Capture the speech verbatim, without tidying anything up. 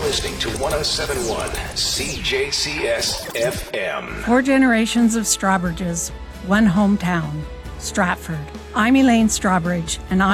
listening to one oh seven point one C J C S F M. Four generations of Strawbridges, one hometown, Stratford. I'm Elaine Strawbridge, and